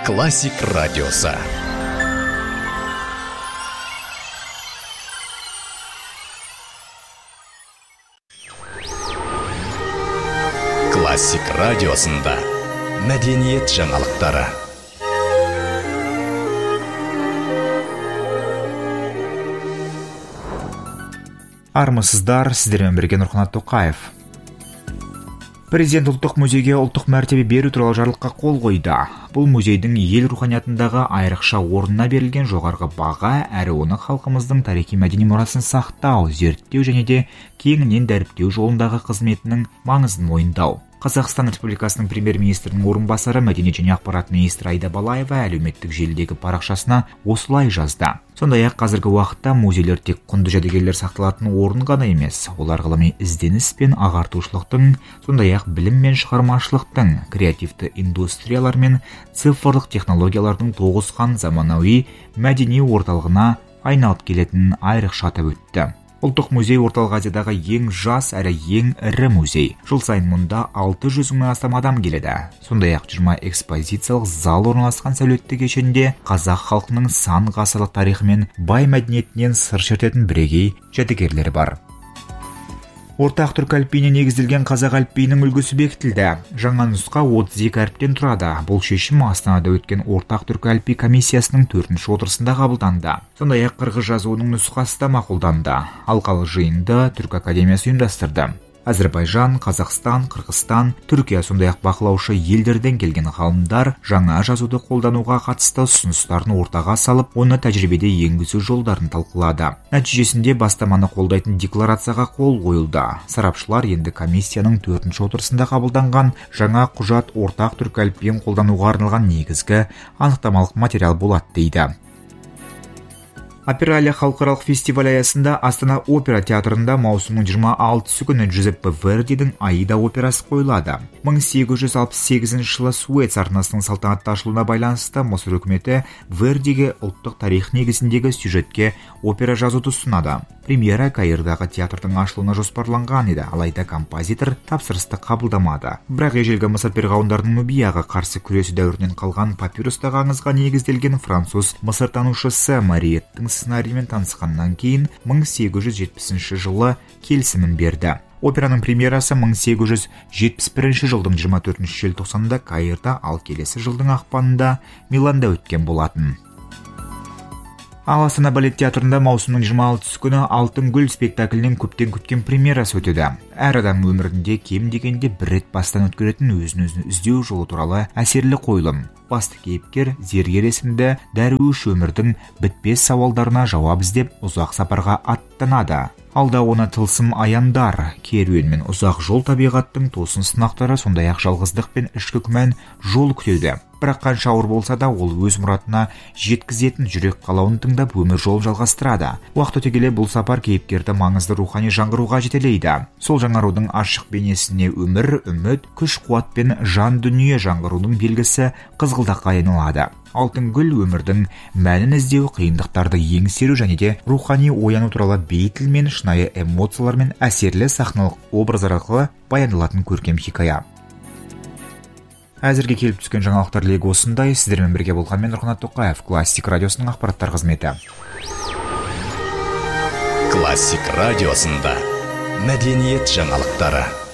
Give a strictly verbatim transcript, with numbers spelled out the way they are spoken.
Классик радиосы. Классик радиосында мәдениет жаңалықтары. Армысыздар, сіздермен бірге Нұрқанат Тоқаев. Президент ұлттық музейге ұлттық мәртебе беру туралы жарлыққа қол қойды. Бұл музейдің ел руханиятындағы айрықша орнына берілген жоғарғы баға, әрі оны халқымыздың тарихи мәдени мұрасын сақтау, зерттеу және де кеңінен дәріптеу жолындағы қызметінің маңызын мойындау. Қазақстан Республикасының премьер-министрінің орынбасары, мәдениет және ақпарат министрі Аида Балаева әлеуметтік желідегі парақшасына осылай жазды. Сондай-ақ қазіргі уақытта музейлер тек құнды жәдігерлер сақталатын орын ғана емес, олар ғылыми ізденіс пен ағартушылықтың, сондай-ақ білім мен шығармашылықтың, креативті индустриялар мен цифрлық технологиялардың тоғысқан заманауи мәдени орталығына айналып келетінін айрықша атап өтті. Ұлттық музей орталық Азиядағы ең жас әрі ең ірі музей. Жыл сайын мұнда алты жүз мыңнан астам адам келеді. Сондай-ақ жиырма экспозициялық зал орналасқан сәулетті кешенде қазақ халқының сан ғасырлық тарихы мен бай мәдениетінен сыр шертетін бірегей жәдігерлері бар. Ортақ түркі әліпбиіне негізделген қазақ әліпбиінің үлгісі бекітілді. Жаңа нұсқа отыз екі әріптен тұрады. Бұл шешім Астанада өткен Ортақ түркі әліпби комиссиясының төртінші отырысында қабылданды. Сондай-ақ қырғыз жазуының нұсқасы да мақұлданды. Алқалы жиынды Түркі академиясы ұйымдастырды. Әзербайжан, Қазақстан, Қырғызстан, Түркия сондай-ақ бақылаушы елдерден келген ғалымдар жаңа жазуды қолдануға қатысты ұсыныстарын ортаға салып, оны тәжірибеде енгізу жолдарын талқылады. Нәтижесінде бастаманы қолдайтын декларацияға қол қойылды. Сарапшылар енді комиссияның төртінші отырысында қабылданған жаңа құжат ортақ түркі әліпбиін қолдануға арналған негізгі анықтамалық материал болады дейді. Опералия халықаралық фестиваль аясында Астана опера театрында маусымның жиырма алтысы күні Джузеппе Вердидің Аида операсы қойылады. мың сегіз жүз алпыс сегізінші жылы Суэц арнасының салтанатты ашылуына байланысты Мысыр үкіметі Вердиге ұлттық тарих негізіндегі сюжетке опера жазуды ұсынады. Премьера Каирдағы театрдың ашылуына жоспарланған еді, алайда композитор тапсырысты қабылдамады. Бірақ ежелгі Мысыр перғауындарының нубияға қарсы күресі дәуірінен қалған папирустағы аңызға негізделген француз мысыртанушысы Мариеттің сценариймен танысқаннан кейін мың сегіз жүз жетпісінші жылы келісімін берді. Операның премьерасы мың сегіз жүз жетпіс бірінші жылдың жиырма төртінші желтоқсанында Каирда, ал келесі жылдың ақпанында Миланда өткен болатын. Ал Астана балет театрында маусымның жиырма алтысы күні Алтын гүл спектаклінің көптен күткен премьерасы өтеді. Әр адам өмірінде кем дегенде бір рет бастан өткеретін өзін-өзін іздеу жолы туралы әсерлі қойылым. Басты кейіпкер зергер есімді дәруіш өмірдің бітпес сауалдарына жауап іздеп ұзақ сапарға аттанады. Алда оны тылсым аяндар, керуен мен ұзақ жол табиғаттың тосын сынақтары, сондай-ақ жалғыздық пен ішкі күмән жол күтеді. Бірақ қанша ауыр болса да, ол өз мұратына жеткізетін жүрек қалауын тыңдап өмір жолын жалғастырады. Уақыт өте келе бұл сапар кейіпкерді маңызды рухани жаңғыруға жетелейді. Сол жаңарудың ашық бейнесіне өмір, үміт, күш қуат пен жан дүние жаңғырудың белгісі қызғалдаққа айналады. Алтын гүл өмірдің мәнін іздеу, қиындықтарды еңсеру және де рухани ояну туралы бейтіл мен шынайы эмоциялар мен әсерлі сахналық образдар арқылы баяндалатын көркем хикая. Әзірге келіп түскен жаңалықтар легі осындай. Сіздермен бірге болған мен Нұрқанат Тоқаев, Классик радиосының ақпараттар қызметі. Классик радиосында мәдениет жаңалықтары.